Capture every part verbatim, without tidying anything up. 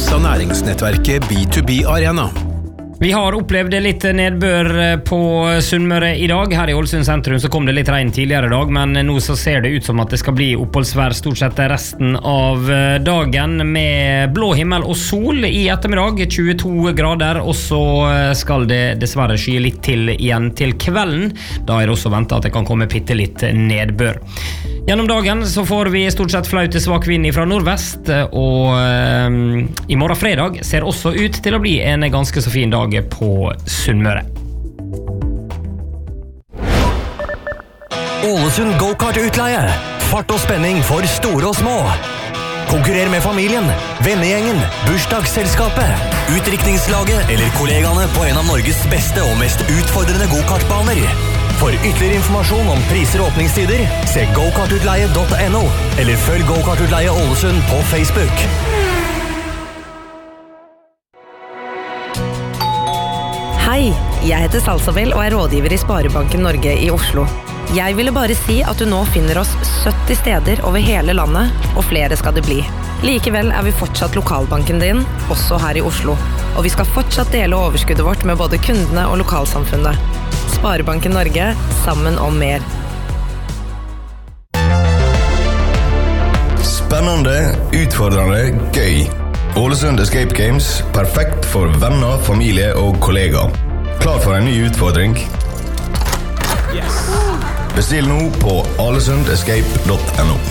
presenteres av næringsnettverket B to B Arena. Vi har opplevd litt nedbør på Sunnmøre i dag. Her i Ålesund sentrum så kom det litt regn tidligere i dag, men nå så ser det ut som at det skal bli oppholdsvær stort sett resten av dagen, med blå himmel og sol i ettermiddag, tjueto grader, og så skal det dessverre skye litt til igjen til kvelden. Da er det også ventet at det kan komme bitte litt nedbør. Gjennom dagen så får vi stort sett flaut til svak vind fra nordvest, og eh, i morgen fredag ser også ut til å bli en ganske så fin dag på Sunnmøre. Ålesund Go-Kart-utleie. Fart og spenning for store og små. Konkurrer med familien, vennegjengen, bursdagsselskapet, utdrikningslaget eller kollegaene på en av Norges beste og mest utfordrende go-kartbaner. For ytterligere informasjon om priser og åpningstider, se go kart utleie punktum no eller følg Go-Kart-utleie Ålesund på Facebook. Hei, jeg heter Salsabel og er rådgiver i Sparebanken Norge i Oslo. Jeg ville bare si at du nå finner oss sytti steder over hele landet, og flere skal det bli. Likevel er vi fortsatt lokalbanken din, også her i Oslo. Og vi skal fortsatt dele overskuddet vårt med både kundene og lokalsamfunnet. Sparebanken Norge, sammen om mer. Spennende, utfordrende, gøy. Ålesund Escape Games, perfekt for venner, familie og kollegaer. Klar for en ny utfordring? Yes. Bestill nå på alesund escape punktum no.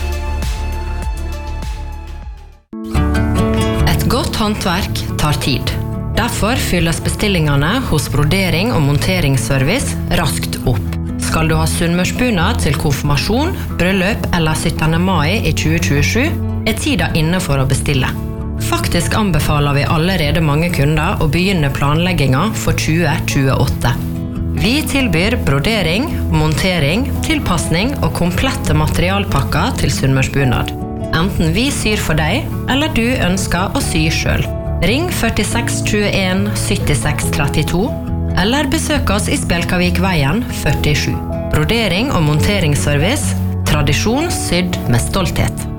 Et godt håndverk tar tid. Derfor fylles bestillingene hos Brodering og Monteringsservice raskt opp. Skal du ha sunnmørsbunad til konfirmasjon, bryllup eller syttende mai i tjue tjuesju, er tida inne for å bestille. Faktisk anbefaler vi allerede mange kunder å begynne planlegginga for tjue tjueåtte. Vi tilbyr brodering, montering, tilpassning og komplette materialpakker til sunnmørsbunad. Enten vi syr for deg, eller du ønsker å sy selv. Ring førtiseks tjueen syttiseks trettito, eller besøk oss i Spjelkavikveien førtisju. Brodering og monteringsservice, tradisjon sydd med stolthet.